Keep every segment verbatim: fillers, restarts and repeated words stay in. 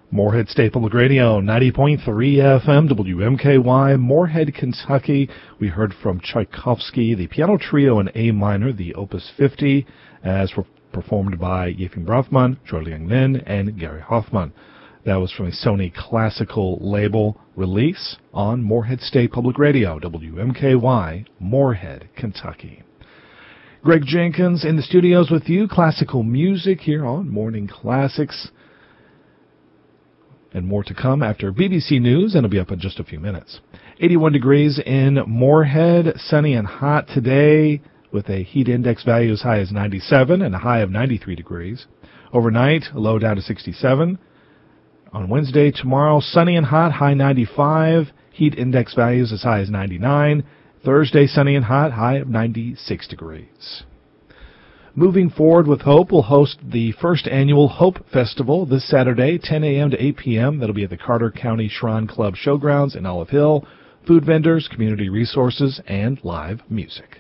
Morehead State Public Radio, ninety point three F M, W M K Y, Morehead, Kentucky. We heard from Tchaikovsky, the piano trio in A minor, the Opus fifty, as performed by Yefim Bronfman, Zhuoliang Nin, and Gary Hoffman. That was from a Sony Classical label release on Morehead State Public Radio, W M K Y, Morehead, Kentucky. Greg Jenkins in the studios with you, classical music here on Morning Classics. And more to come after B B C News, and it'll be up in just a few minutes. eighty-one degrees in Morehead, sunny and hot today with a heat index value as high as ninety-seven and a high of ninety-three degrees. Overnight, a low down to sixty-seven. On Wednesday, tomorrow, sunny and hot, high ninety-five, heat index values as high as ninety-nine. Thursday, sunny and hot, high of ninety-six degrees. Moving Forward with Hope will host the first annual Hope Festival this Saturday, ten a.m. to eight p.m. That'll be at the Carter County Shrine Club Showgrounds in Olive Hill. Food vendors, community resources, and live music.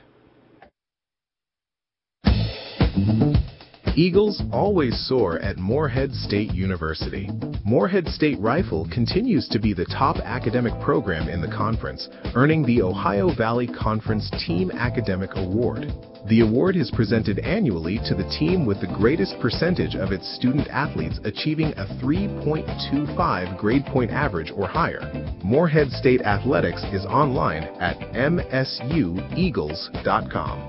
Eagles always soar at Morehead State University. Morehead State Rifle continues to be the top academic program in the conference, earning the Ohio Valley Conference Team Academic Award. The award is presented annually to the team with the greatest percentage of its student athletes achieving a three point two five grade point average or higher. Morehead State Athletics is online at m s u eagles dot com.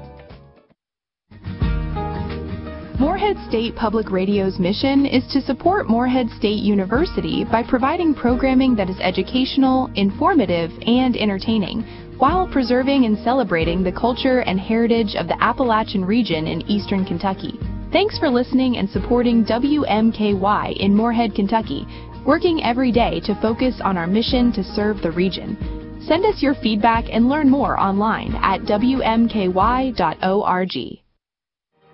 Morehead State Public Radio's mission is to support Morehead State University by providing programming that is educational, informative, and entertaining, while preserving and celebrating the culture and heritage of the Appalachian region in eastern Kentucky. Thanks for listening and supporting W M K Y in Morehead, Kentucky, working every day to focus on our mission to serve the region. Send us your feedback and learn more online at w m k y dot org.